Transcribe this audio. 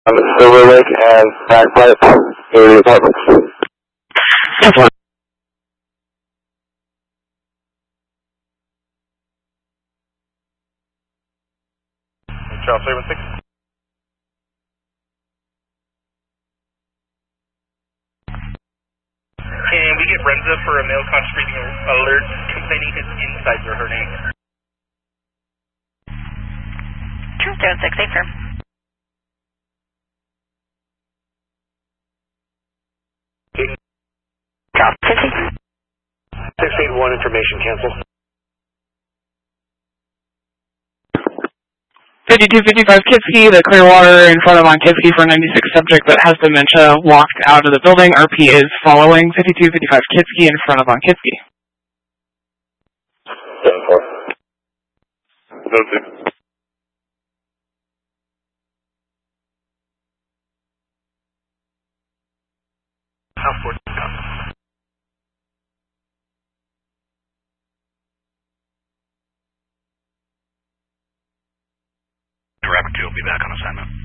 Silver Lake and Bagpipe, area apartments. Yes, one. Charles 76. Can we get Renza for a male concentrating alert complaining his insides are hurting? True, 06, affirm. Charles 50. 681 information cancel. 5255 Kitsky, the Clearwater in front of on Kitsky for 96 subject that has dementia walked out of the building. RP is following 5255 Kitsky in front of on Kitsky. 7-4. No, 2. House 14. Rapid 2 will be back on assignment.